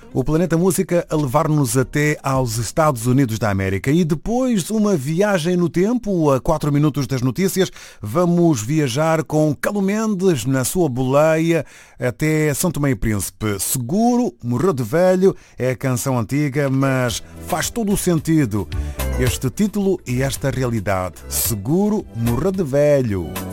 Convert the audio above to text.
O Planeta Música a levar-nos até aos Estados Unidos da América. E depois de uma viagem no tempo, a 4 minutos das notícias, vamos viajar com Calo Mendes na sua boleia até São Tomé e Príncipe. Seguro, morreu de velho, é a canção antiga, mas faz todo o sentido. Este título e esta realidade. Seguro, morreu de velho.